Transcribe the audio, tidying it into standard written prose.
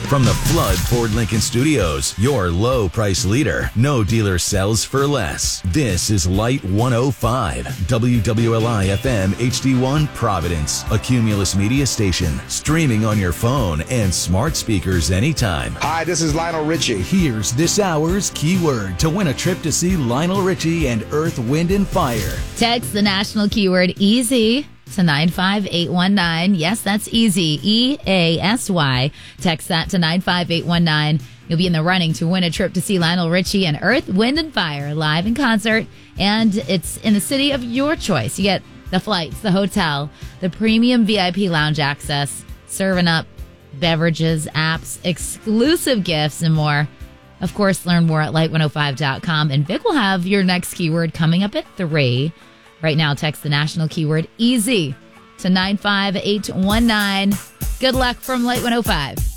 From the Flood Ford Lincoln Studios, your low price leader. No dealer sells for less. This is Light 105, WWLI FM HD1 Providence, a Cumulus media station, streaming on your phone and smart speakers anytime. Hi, this is Lionel Richie. Here's this hour's keyword to win a trip to see Lionel Richie and Earth, Wind, and Fire. Text the national keyword EASY to 95819. Yes, that's easy. EASY. Text that to 95819. You'll be in the running to win a trip to see Lionel Richie and Earth, Wind, and Fire live in concert. And it's in the city of your choice. You get the flights, the hotel, the premium VIP lounge access, serving up beverages, apps, exclusive gifts, and more. Of course, learn more at light105.com. And Vic will have your next keyword coming up at 3. Right now, text the national keyword EASY to 95819. Good luck from Light 105.